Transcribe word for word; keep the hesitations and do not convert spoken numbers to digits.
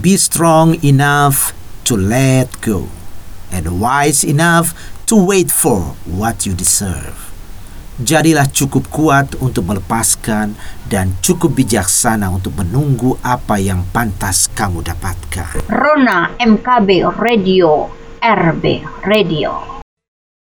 Be strong enough to let go, and wise enough to wait for what you deserve. Jadilah cukup kuat untuk melepaskan dan cukup bijaksana untuk menunggu apa yang pantas kamu dapatkan. Rona M K B Radio, R B Radio.